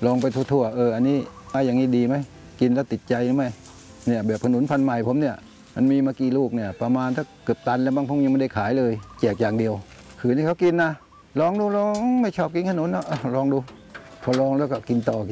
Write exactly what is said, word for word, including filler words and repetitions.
ลองไปทั่วๆเอออันนี้มาอย่างนี้ดีไหมกินแล้วติดใจหรือไม่เนี่ยแบบขนุนพันธุ์ใหม่ผมเนี่ยมันมีมากี่ลูกเนี่ยประมาณถ้าเกือบตันแล้วบางพงยังไม่ได้ขายเลยแจกอย่างเดียวคือที่เขากินนะลองดูลองไม่ชอบกินขนุนเนาะลองดูพอลองแล้วก็กินต่อ